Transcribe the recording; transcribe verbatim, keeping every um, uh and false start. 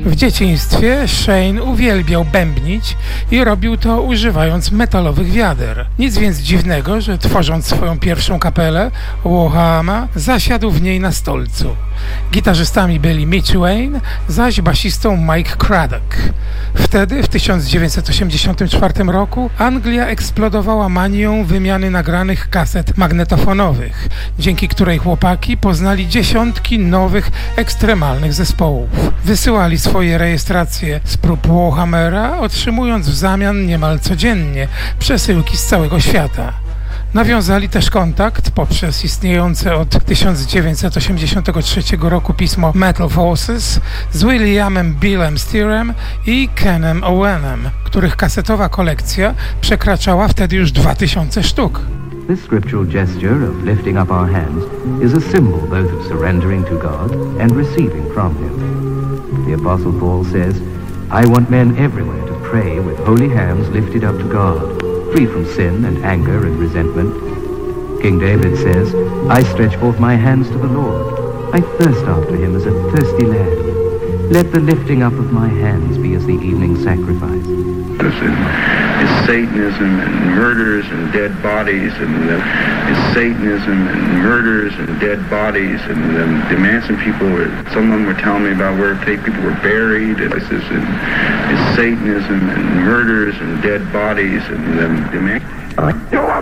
W dzieciństwie Shane uwielbiał bębnić i robił to używając metalowych wiader. Nic więc dziwnego, że tworząc swoją pierwszą kapelę, Whohama, zasiadł w niej na stolcu. Gitarzystami byli Mitch Wayne, zaś basistą Mike Craddock. Wtedy, w tysiąc dziewięćset osiemdziesiątym czwartym roku, Anglia eksplodowała manią wymiany nagranych kaset magnetofonowych, dzięki której chłopaki poznali dziesiątki nowych, ekstremalnych zespołów. Wysyłali swoje rejestracje z prób Whohamera, otrzymując w zamian niemal codziennie przesyłki z całego świata. Nawiązali też kontakt poprzez istniejące od tysiąc dziewięćset osiemdziesiątego trzeciego roku pismo Metal Forces z Williamem Billem Steerem i Kenem Owenem, których kasetowa kolekcja przekraczała wtedy już dwa tysiące sztuk. This scriptural gesture of lifting up our hands is a symbol both of surrendering to God and receiving from Him. The Apostle Paul says, I want men everywhere to pray with holy hands lifted up to God, free from sin and anger and resentment. King David says, I stretch forth my hands to the Lord. I thirst after Him as a thirsty land. Let the lifting up of my hands be as the evening sacrifice. Is Satanism and murders and dead bodies, and uh, is Satanism and murders and dead bodies, and um, demands some people. Were, some of them were telling me about where people were buried. And this is, uh, is Satanism and murders and dead bodies, and um, demand.